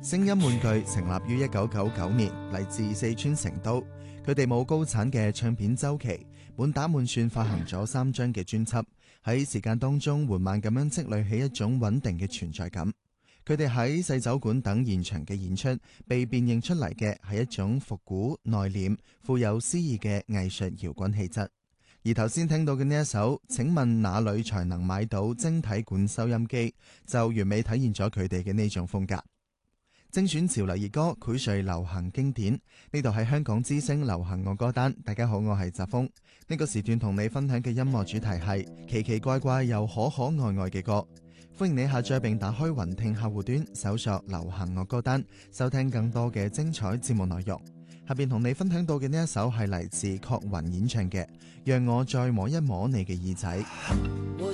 聲音玩具成立於1999年，嚟自四川成都。佢哋冇高產嘅唱片週期，滿打滿算發行咗3張嘅專輯，喺時間當中緩慢咁樣積累起一種穩定嘅存在感。佢哋喺細酒館等現場嘅演出，被辨認出嚟嘅係一種復古、內斂、富有詩意嘅藝術搖滾氣質。而頭先聽到嘅呢一首，請問哪裏才能買到晶體管收音機，就完美體現咗佢哋嘅呢種風格。精選潮流熱歌，薈萃流行經典。呢度係香港之聲流行樂歌單。大家好，我係澤峰。呢個時段同你分享嘅音樂主題係奇奇怪怪又可可愛愛嘅歌。歡迎你下載並打開雲聽客戶端，搜索流行樂歌單，收聽更多嘅精彩節目內容。下邊同你分享到嘅呢一首係嚟自郝雲演唱嘅《讓我再摸一摸你嘅耳仔》。 我